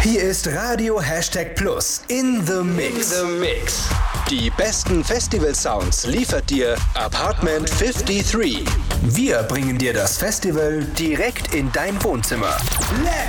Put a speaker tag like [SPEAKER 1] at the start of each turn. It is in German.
[SPEAKER 1] Hier ist Radio #Plus in the Mix. Die besten Festival-Sounds liefert dir Apartment 53. Wir bringen dir das Festival direkt in dein Wohnzimmer.